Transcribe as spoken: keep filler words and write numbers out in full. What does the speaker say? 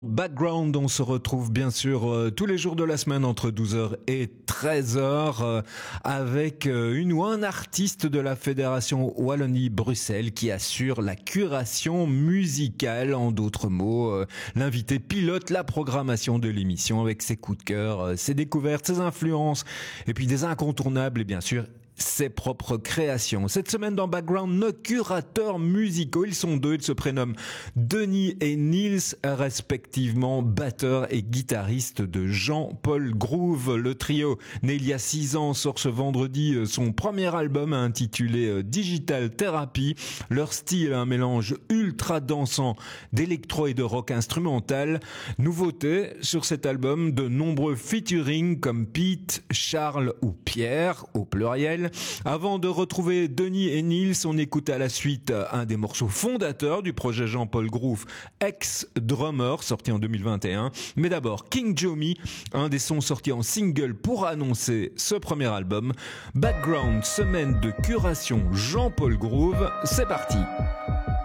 Background, on se retrouve bien sûr euh, tous les jours de la semaine entre douze heures et treize heures euh, avec euh, une ou un artiste de la Fédération Wallonie-Bruxelles qui assure la curation musicale. En d'autres mots, euh, l'invité pilote la programmation de l'émission avec ses coups de cœur, euh, ses découvertes, ses influences et puis des incontournables et bien sûr ses propres créations. Cette semaine dans Background, nos curateurs musicaux, ils sont deux, ils se prénomment Denis et Niels, respectivement batteurs et guitaristes de Jean-Paul Groove. Le trio, né il y a six ans, sort ce vendredi son premier album intitulé Digital Therapy. Leur style, un mélange ultra dansant d'électro et de rock instrumental. Nouveauté sur cet album, de nombreux featuring comme Pete, Charles ou Pierre, au pluriel. Avant de retrouver Denis et Niels, on écoute à la suite un des morceaux fondateurs du projet Jean-Paul Groove, Ex-Drummer, sorti en deux mille vingt et un. Mais d'abord, King Jomi, un des sons sortis en single pour annoncer ce premier album. Background, semaine de curation Jean-Paul Groove, c'est parti.